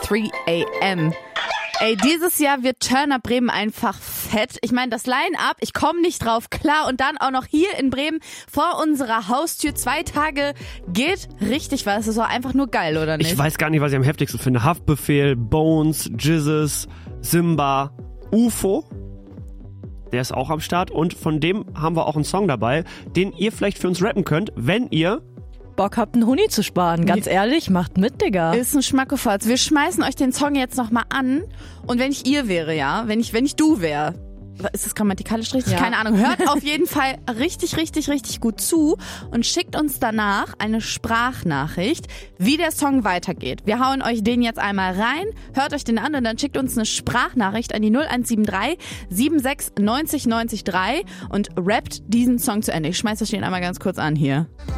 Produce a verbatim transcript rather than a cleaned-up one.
three a.m. Ey, dieses Jahr wird Turn Up Bremen einfach fett. Ich meine, das Line-Up, ich komme nicht drauf klar. Und dann auch noch hier in Bremen vor unserer Haustür zwei Tage geht richtig was. Das ist doch einfach nur geil, oder nicht? Ich weiß gar nicht, was ich am heftigsten finde. Haftbefehl, Bones, Jizzes, Simba, U F O. Der ist auch am Start. Und von dem haben wir auch einen Song dabei, den ihr vielleicht für uns rappen könnt, wenn ihr Bock habt, einen Huni zu sparen. Ganz ehrlich, macht mit, Digga. Ist ein Schmackofatz. Wir schmeißen euch den Song jetzt nochmal an. Und wenn ich ihr wäre, ja, wenn ich, wenn ich du wäre, ist das grammatikalisch richtig? Ja. Keine Ahnung. Hört auf jeden Fall richtig, richtig, richtig gut zu und schickt uns danach eine Sprachnachricht, wie der Song weitergeht. Wir hauen euch den jetzt einmal rein, hört euch den an und dann schickt uns eine Sprachnachricht an die null eins sieben drei sieben sechs neun null neun drei und rappt diesen Song zu Ende. Ich schmeiß euch den einmal ganz kurz an hier.